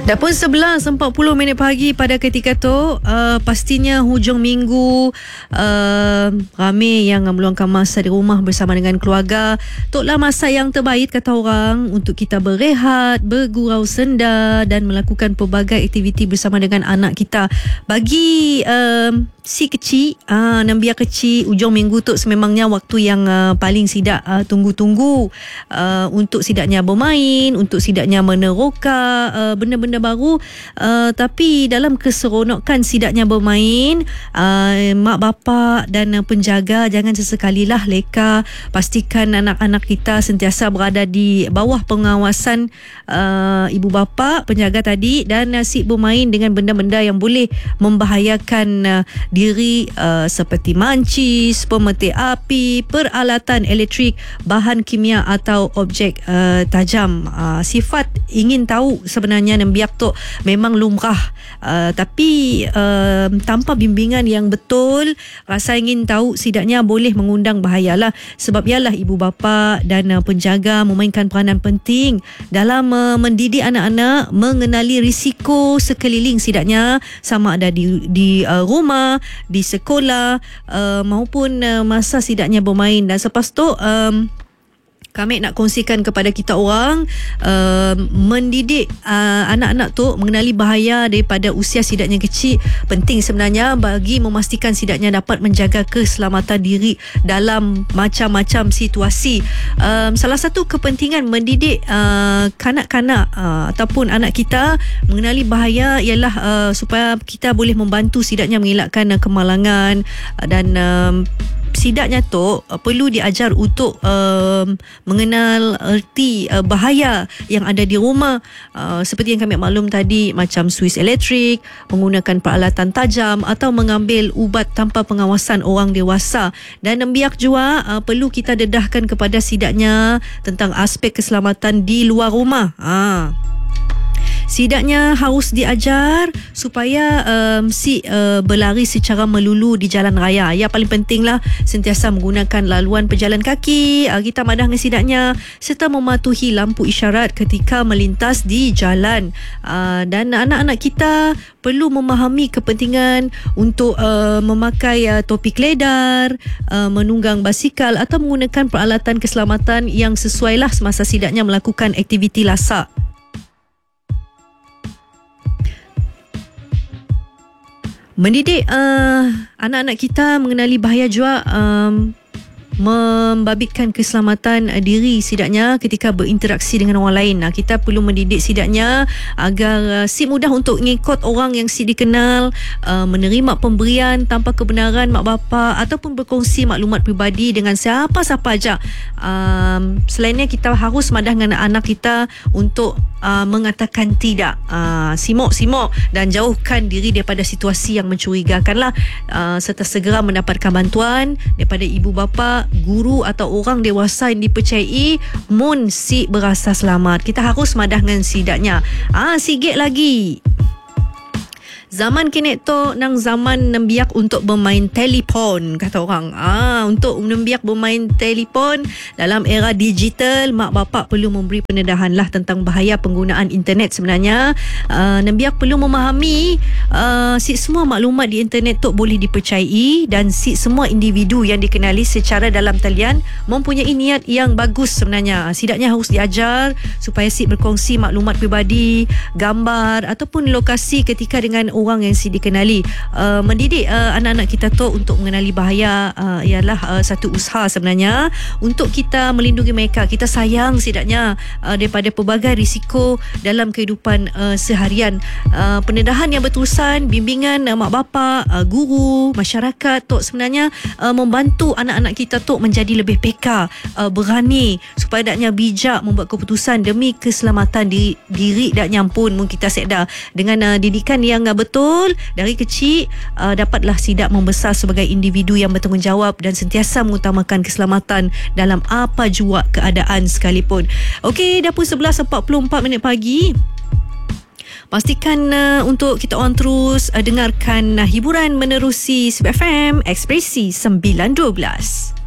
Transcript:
Dah pun 11.40 pagi pada ketika tu. Pastinya hujung minggu, ramai yang meluangkan masa di rumah bersama dengan keluarga. Toklah masa yang terbaik kata orang untuk kita berehat, bergurau senda dan melakukan pelbagai aktiviti bersama dengan anak kita. Bagi si kecil, Nambia kecil, hujung minggu tu sememangnya waktu yang paling sidak tunggu-tunggu untuk sidaknya bermain, untuk sidaknya meneroka benda-benda baru. Tapi dalam keseronokan sidaknya bermain, mak bapa dan penjaga jangan sesekalilah leka. Pastikan anak-anak kita sentiasa berada di bawah pengawasan ibu bapa, penjaga tadi, dan asyik bermain dengan benda-benda yang boleh membahayakan diri, seperti mancis, pemetik api, peralatan elektrik, bahan kimia atau objek tajam. Sifat ingin tahu sebenarnya Nambiak tu memang lumrah, tapi tanpa bimbingan yang betul, rasa ingin tahu sidaknya boleh mengundang bahayalah. Sebab ialah ibu bapa dan penjaga memainkan peranan penting dalam mendidik anak-anak mengenali risiko sekeliling sidaknya, sama ada di rumah, di sekolah, maupun masa sidaknya bermain. Dan selepas tu kami nak kongsikan kepada kita orang, mendidik anak-anak tu mengenali bahaya daripada usia sidaknya kecil penting sebenarnya, bagi memastikan sidaknya dapat menjaga keselamatan diri dalam macam-macam situasi. Salah satu kepentingan mendidik kanak-kanak ataupun anak kita mengenali bahaya ialah supaya kita boleh membantu sidaknya mengelakkan kemalangan, dan sidaknya tu perlu diajar untuk mengenal erti bahaya yang ada di rumah, seperti yang kami maklum tadi, macam suis elektrik, menggunakan peralatan tajam atau mengambil ubat tanpa pengawasan orang dewasa. Dan Nambiak juga perlu kita dedahkan kepada sidaknya tentang aspek keselamatan di luar rumah. Sidaknya harus diajar supaya berlari secara melulu di jalan raya. Yang paling pentinglah sentiasa menggunakan laluan pejalan kaki, kita madah dengan sidaknya, serta mematuhi lampu isyarat ketika melintas di jalan. Dan anak-anak kita perlu memahami kepentingan untuk memakai topi keledar, menunggang basikal atau menggunakan peralatan keselamatan yang sesuailah semasa sidaknya melakukan aktiviti lasak. Mendidik anak-anak kita mengenali bahaya juga membabitkan keselamatan diri sidaknya ketika berinteraksi dengan orang lain. Kita perlu mendidik sidaknya agar si mudah untuk mengikut orang yang si dikenal, menerima pemberian tanpa kebenaran mak bapa, ataupun berkongsi maklumat peribadi dengan siapa-siapa aja. Selainnya kita harus madah dengan anak kita untuk mengatakan tidak, simok dan jauhkan diri daripada situasi yang mencurigakan lah, serta segera mendapatkan bantuan daripada ibu bapa, guru atau orang dewasa yang dipercayai mun si berasa selamat. Kita harus madah dengan sidaknya. Sikit lagi, zaman kini tu nang zaman Nambiak untuk bermain telefon kata orang. Untuk Nambiak bermain telefon dalam era digital, mak bapak perlu memberi pendedahan lah tentang bahaya penggunaan internet sebenarnya. Nambiak perlu memahami si semua maklumat di internet tu boleh dipercayai, dan si semua individu yang dikenali secara dalam talian mempunyai niat yang bagus sebenarnya. Sidaknya harus diajar supaya si berkongsi maklumat peribadi, gambar ataupun lokasi ketika dengan orang yang si dikenali. Mendidik anak-anak kita tu untuk mengenali bahaya ialah satu usaha sebenarnya untuk kita melindungi mereka. Kita sayang sidaknya daripada pelbagai risiko dalam kehidupan seharian. Pendedahan yang berterusan, bimbingan mak bapa, guru, masyarakat tu sebenarnya membantu anak-anak kita tu menjadi lebih peka, berani, supaya daknya bijak membuat keputusan demi keselamatan diri daknya pun. Mungkin kita sedar dengan didikan yang betul dari kecil, dapatlah sidak membesar sebagai individu yang bertanggungjawab dan sentiasa mengutamakan keselamatan dalam apa jua keadaan sekalipun. Okey, dah pun 11.44 pagi. Pastikan untuk kita on terus dengarkan hiburan menerusi Sib FM Ekspresi 912.